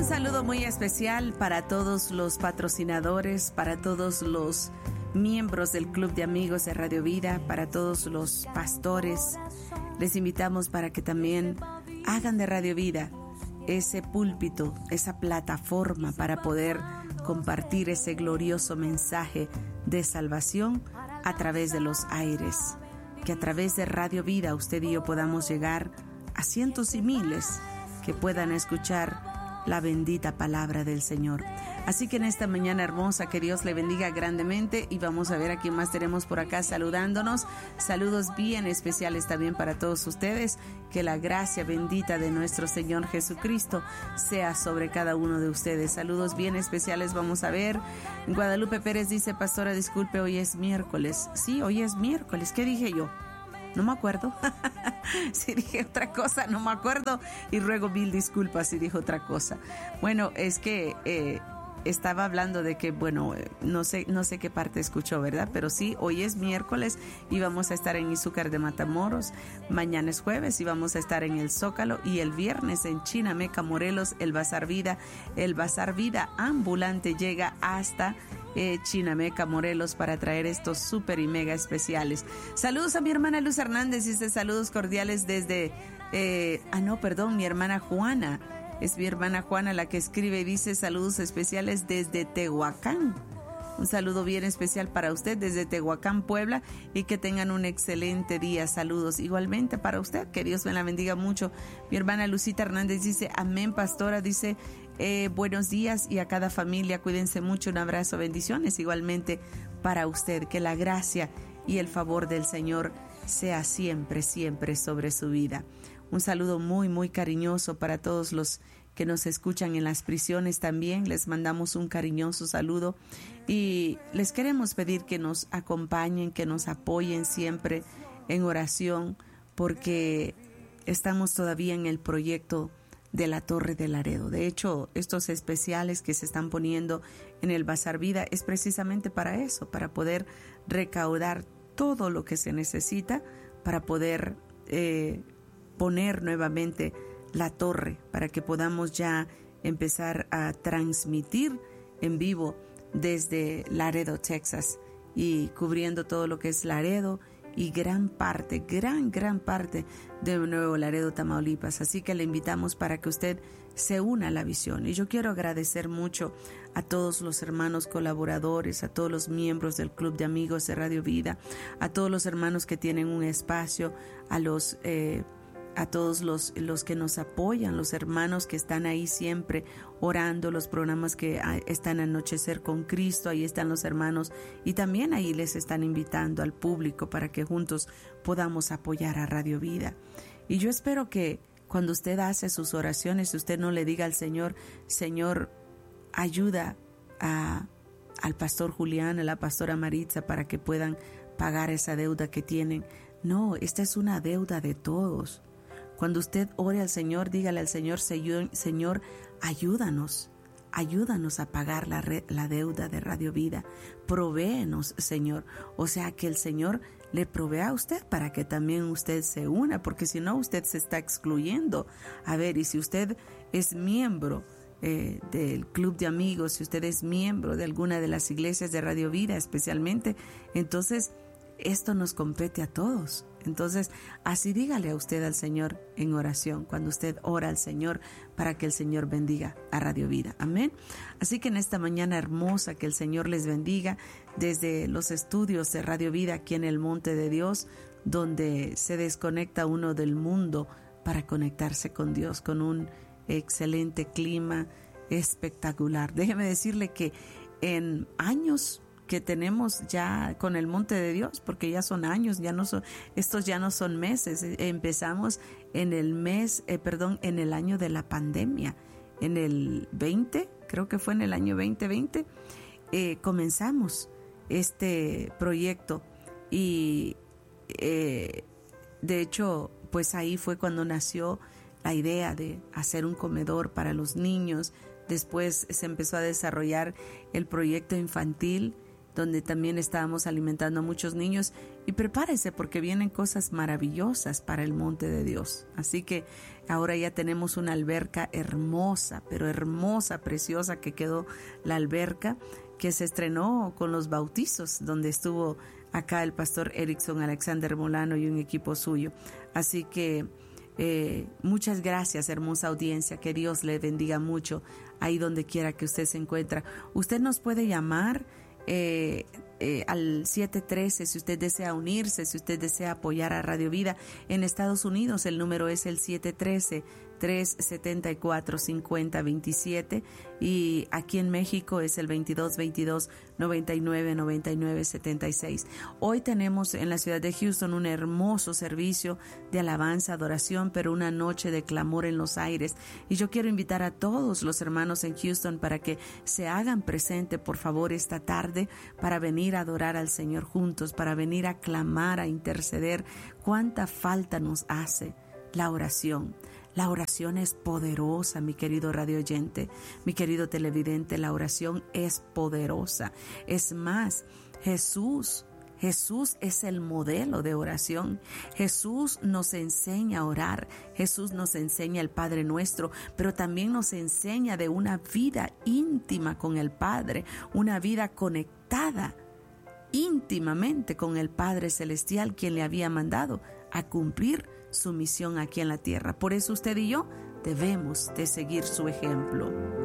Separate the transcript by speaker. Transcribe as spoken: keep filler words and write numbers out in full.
Speaker 1: saludo muy especial para todos los patrocinadores, para todos los miembros del Club de Amigos de Radio Vida, para todos los pastores. Les invitamos para que también hagan de Radio Vida ese púlpito, esa plataforma para poder compartir ese glorioso mensaje de salvación a través de los aires. Que a través de Radio Vida usted y yo podamos llegar a cientos y miles que puedan escuchar la bendita palabra del Señor. Así que en esta mañana hermosa, que Dios le bendiga grandemente, y vamos a ver a quién más tenemos por acá saludándonos. Saludos bien especiales también para todos ustedes. Que la gracia bendita de nuestro Señor Jesucristo sea sobre cada uno de ustedes. Saludos bien especiales. Vamos a ver. Guadalupe Pérez dice: pastora, disculpe, hoy es miércoles. Sí, hoy es miércoles. ¿Qué dije yo? No me acuerdo. Si dije otra cosa, no me acuerdo. Y ruego mil disculpas si dije otra cosa. Bueno, es que eh, estaba hablando de que, bueno, no sé, no sé qué parte escuchó, ¿verdad? Pero sí, hoy es miércoles y vamos a estar en Izúcar de Matamoros. Mañana es jueves y vamos a estar en el Zócalo. Y el viernes en Chinameca, Morelos, el Bazar Vida. El Bazar Vida ambulante llega hasta Eh, Chinameca, Morelos, para traer estos súper y mega especiales. Saludos a mi hermana Luz Hernández, dice saludos cordiales desde, eh, ah no, perdón, mi hermana Juana, es mi hermana Juana la que escribe y dice saludos especiales desde Tehuacán. Un saludo bien especial para usted desde Tehuacán, Puebla, y que tengan un excelente día. Saludos igualmente para usted, que Dios me la bendiga mucho. Mi hermana Lucita Hernández dice amén, pastora, dice eh, buenos días, y a cada familia cuídense mucho, un abrazo, bendiciones igualmente para usted. Que la gracia y el favor del Señor sea siempre, siempre sobre su vida. Un saludo muy, muy cariñoso para todos los que nos escuchan en las prisiones también. Les mandamos un cariñoso saludo y les queremos pedir que nos acompañen, que nos apoyen siempre en oración, porque estamos todavía en el proyecto de la Torre de Laredo. De hecho, estos especiales que se están poniendo en el Bazar Vida es precisamente para eso, para poder recaudar todo lo que se necesita para poder eh, poner nuevamente la torre, para que podamos ya empezar a transmitir en vivo desde Laredo, Texas, y cubriendo todo lo que es Laredo y gran parte, gran, gran parte de Nuevo Laredo, Tamaulipas. Así que le invitamos para que usted se una a la visión. Y yo quiero agradecer mucho a todos los hermanos colaboradores, a todos los miembros del Club de Amigos de Radio Vida, a todos los hermanos que tienen un espacio, a los eh, a todos los, los que nos apoyan, los hermanos que están ahí siempre orando, los programas que están Anochecer con Cristo, ahí están los hermanos, y también ahí les están invitando al público para que juntos podamos apoyar a Radio Vida. Y yo espero que cuando usted hace sus oraciones, usted no le diga al Señor: Señor, ayuda a, al pastor Julián, a la pastora Maritza, para que puedan pagar esa deuda que tienen. No, esta es una deuda de todos. Cuando usted ore al Señor, dígale al Señor: Señor, ayúdanos, ayúdanos a pagar la, re, la deuda de Radio Vida. Provéenos, Señor. O sea, que el Señor le provea a usted para que también usted se una, porque si no, usted se está excluyendo. A ver, y si usted es miembro eh, del Club de Amigos, si usted es miembro de alguna de las iglesias de Radio Vida especialmente, entonces esto nos compete a todos. Entonces, así dígale a usted al Señor en oración, cuando usted ora al Señor, para que el Señor bendiga a Radio Vida. Amén. Así que en esta mañana hermosa, que el Señor les bendiga desde los estudios de Radio Vida aquí en el Monte de Dios, donde se desconecta uno del mundo para conectarse con Dios, con un excelente clima espectacular. Déjeme decirle que en años que tenemos ya con el Monte de Dios, porque ya son años, ya no son, estos ya no son meses. Empezamos en el mes, eh, perdón, en el año de la pandemia, en el veinte, creo que fue en el año veinte veinte, eh, comenzamos este proyecto y eh, de hecho, pues ahí fue cuando nació la idea de hacer un comedor para los niños. Después se empezó a desarrollar el proyecto infantil donde también estábamos alimentando a muchos niños. Y prepárese porque vienen cosas maravillosas para el monte de Dios. Así que ahora ya tenemos una alberca hermosa, pero hermosa, preciosa, que quedó la alberca, que se estrenó con los bautizos, donde estuvo acá el pastor Erickson Alexander Molano y un equipo suyo. Así que eh, muchas gracias, hermosa audiencia, que Dios le bendiga mucho ahí donde quiera que usted se encuentra. Usted nos puede llamar eh, eh, al siete uno tres si usted desea unirse, si usted desea apoyar a Radio Vida. En Estados Unidos el número es el siete uno tres, tres siete cuatro, cinco cero dos siete y aquí en México es el veintidós veintidós, noventa y nueve, noventa y nueve, setenta y seis. Hoy tenemos en la ciudad de Houston un hermoso servicio de alabanza, adoración, pero una noche de clamor en los aires. Y yo quiero invitar a todos los hermanos en Houston para que se hagan presente, por favor, esta tarde, para venir a adorar al Señor juntos, para venir a clamar, a interceder. Cuánta falta nos hace la oración. La oración es poderosa, mi querido radio oyente, mi querido televidente, la oración es poderosa. Es más, Jesús, Jesús es el modelo de oración. Jesús nos enseña a orar, Jesús nos enseña el Padre Nuestro, pero también nos enseña de una vida íntima con el Padre, una vida conectada íntimamente con el Padre Celestial, quien le había mandado a cumplir su misión aquí en la tierra. Por eso usted y yo debemos de seguir su ejemplo.